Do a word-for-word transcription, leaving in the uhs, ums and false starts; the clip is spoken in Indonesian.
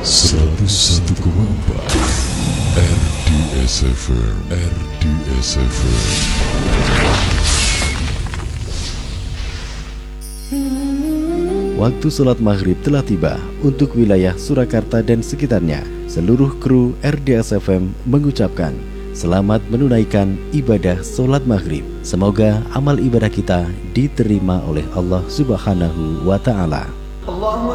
seratus satu koma empat R D S F M, R D S F M. Waktu sholat maghrib telah tiba untuk wilayah Surakarta dan sekitarnya. Seluruh kru R D S F M mengucapkan selamat menunaikan ibadah sholat maghrib. Semoga amal ibadah kita diterima oleh Allah Subhanahu wa Ta'ala.